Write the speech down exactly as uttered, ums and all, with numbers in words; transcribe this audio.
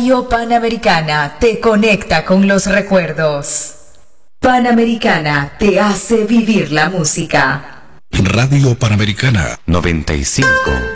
Radio Panamericana te conecta con los recuerdos. Panamericana te hace vivir la música. Radio Panamericana noventa y cinco